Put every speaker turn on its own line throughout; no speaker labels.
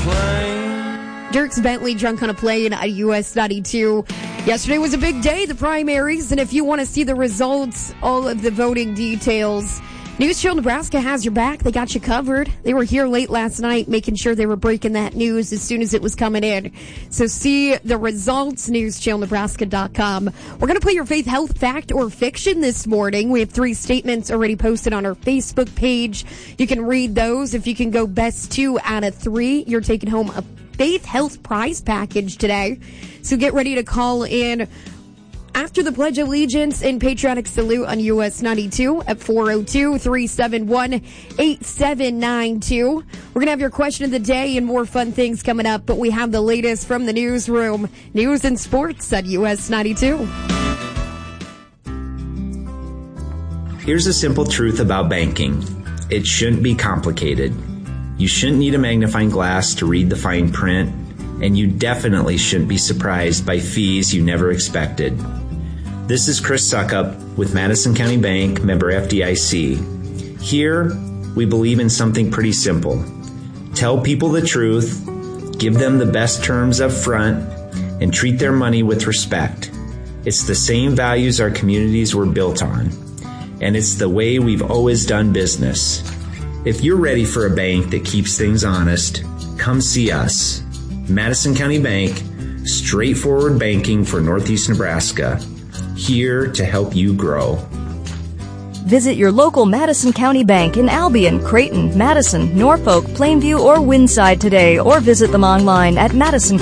plane.
Dierks Bentley, Drunk on a Plane at US 92. Yesterday was a big day, the primaries, and if you want to see the results, all of the voting details, News Channel Nebraska has your back. They got you covered. They were here late last night making sure they were breaking that news as soon as it was coming in. So see the results, newschannelnebraska.com. We're going to play your faith, health, fact, or fiction this morning. We have 3 statements already posted on our Facebook page. You can read those. If you can go best 2 out of 3, you're taking home a faith, health prize package today. So get ready to call in after the Pledge of Allegiance and Patriotic Salute on US 92 at 402-371-8792. We're going to have your question of the day and more fun things coming up, but we have the latest from the newsroom, news and sports at US 92.
Here's a simple truth about banking. It shouldn't be complicated. You shouldn't need a magnifying glass to read the fine print, and you definitely shouldn't be surprised by fees you never expected. This is Chris Suckup with Madison County Bank, member FDIC. Here, we believe in something pretty simple. Tell people the truth, give them the best terms up front, and treat their money with respect. It's the same values our communities were built on, and it's the way we've always done business. If you're ready for a bank that keeps things honest, come see us. Madison County Bank, straightforward banking for Northeast Nebraska. Here to help you grow.
Visit your local Madison County Bank in Albion, Creighton, Madison, Norfolk, Plainview, or Winside today, or visit them online at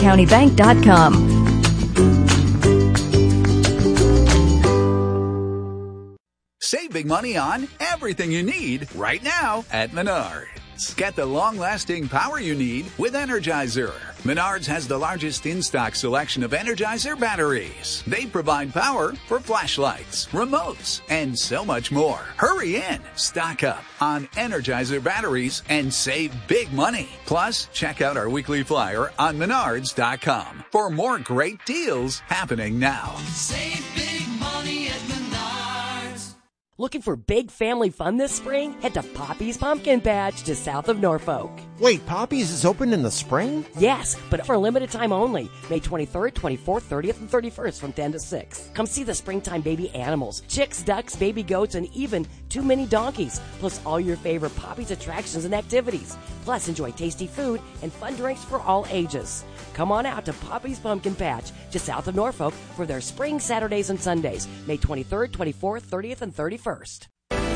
madisoncountybank.com.
Save big money on everything you need right now at Menards. Get the long-lasting power you need with Energizer. Menards has the largest in-stock selection of Energizer batteries. They provide power for flashlights, remotes, and so much more. Hurry in, stock up on Energizer batteries and save big money. Plus, check out our weekly flyer on Menards.com for more great deals happening now.
Save big money at Menards.
Looking for big family fun this spring? Head to Poppy's Pumpkin Patch just south of Norfolk.
Wait, Poppy's is open in the spring?
Yes, but for a limited time only. May 23rd, 24th, 30th, and 31st from 10 to 6. Come see the springtime baby animals, chicks, ducks, baby goats, and even 2 mini donkeys, plus all your favorite Poppy's attractions and activities. Plus, enjoy tasty food and fun drinks for all ages. Come on out to Poppy's Pumpkin Patch, just south of Norfolk, for their spring Saturdays and Sundays, May 23rd, 24th, 30th, and 31st.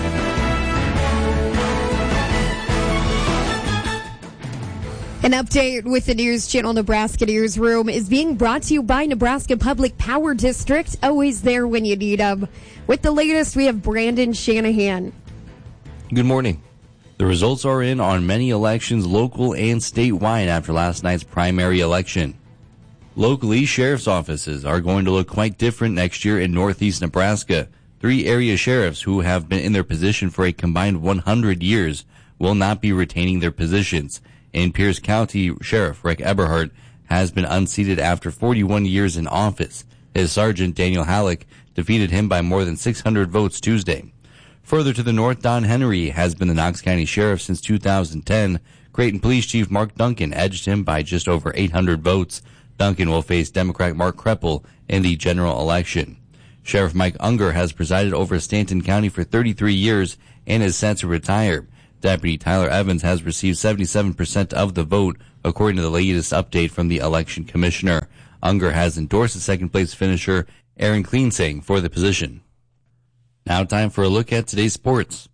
An update with the News Channel Nebraska Newsroom is being brought to you by Nebraska Public Power District, always there when you need them. With the latest, we have Brandon Shanahan.
Good morning. The results are in on many elections, local and statewide, after last night's primary election. Locally, sheriff's offices are going to look quite different next year in Northeast Nebraska. 3 area sheriffs who have been in their position for a combined 100 years will not be retaining their positions. And Pierce County Sheriff Rick Eberhardt has been unseated after 41 years in office. His sergeant, Daniel Halleck, defeated him by more than 600 votes Tuesday. Further to the north, Don Henry has been the Knox County Sheriff since 2010. Creighton Police Chief Mark Duncan edged him by just over 800 votes. Duncan will face Democrat Mark Kreppel in the general election. Sheriff Mike Unger has presided over Stanton County for 33 years and is set to retire. Deputy Tyler Evans has received 77% of the vote, according to the latest update from the election commissioner. Unger has endorsed the second-place finisher, Aaron Kleensing, for the position. Now time for a look at today's sports.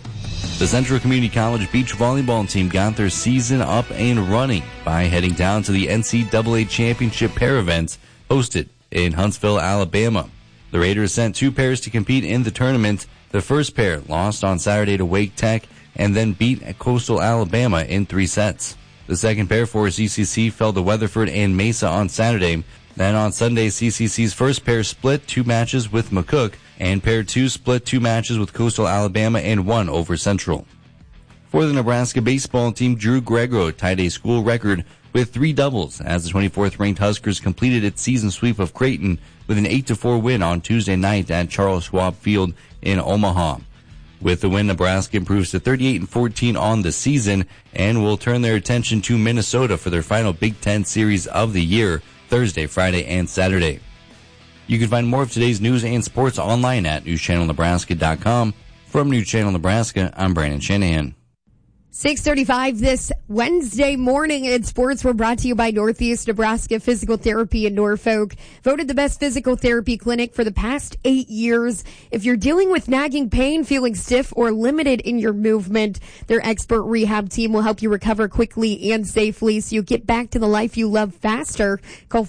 The Central Community College beach volleyball team got their season up and running by heading down to the NCAA Championship pair events hosted in Huntsville, Alabama. The Raiders sent 2 pairs to compete in the tournament. The first pair lost on Saturday to Wake Tech and then beat Coastal Alabama in 3 sets. The second pair for CCC fell to Weatherford and Mesa on Saturday. Then on Sunday, CCC's first pair split 2 matches with McCook, and pair 2 split 2 matches with Coastal Alabama and 1 over Central. For the Nebraska baseball team, Drew Gregor tied a school record with 3 doubles as the 24th-ranked Huskers completed its season sweep of Creighton with an 8-4 win on Tuesday night at Charles Schwab Field in Omaha. With the win, Nebraska improves to 38-14 on the season and will turn their attention to Minnesota for their final Big Ten series of the year, Thursday, Friday, and Saturday. You can find more of today's news and sports online at newschannelnebraska.com. From News Channel Nebraska, I'm Brandon Shanahan.
6:35 this Wednesday morning in sports. We're brought to you by Northeast Nebraska Physical Therapy in Norfolk. Voted the best physical therapy clinic for the past 8 years. If you're dealing with nagging pain, feeling stiff, or limited in your movement, their expert rehab team will help you recover quickly and safely so you get back to the life you love faster. Call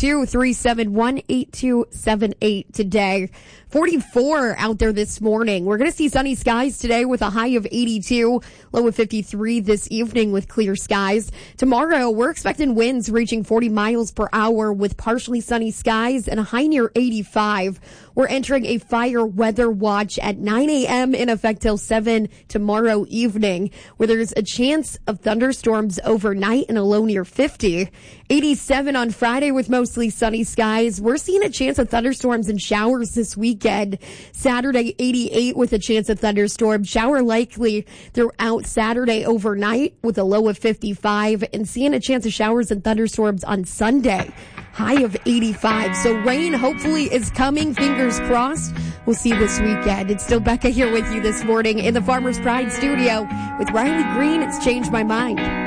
402-371-8278 today. 44 out there this morning. We're going to see sunny skies today with a high of 82, low of 53 this evening with clear skies. Tomorrow, we're expecting winds reaching 40 miles per hour with partially sunny skies and a high near 85. We're entering a fire weather watch at 9 a.m. in effect till 7 tomorrow evening, where there's a chance of thunderstorms overnight and a low near 50. 87 on Friday with mostly sunny skies. We're seeing a chance of thunderstorms and showers this weekend. Saturday, 88 with a chance of thunderstorms. Shower likely throughout Saturday overnight with a low of 55, and seeing a chance of showers and thunderstorms on Sunday. High of 85. So rain hopefully is coming. Fingers crossed. We'll see this weekend. It's still Becca here with you this morning in the Farmers Pride studio with Riley Green. It's Changed My Mind.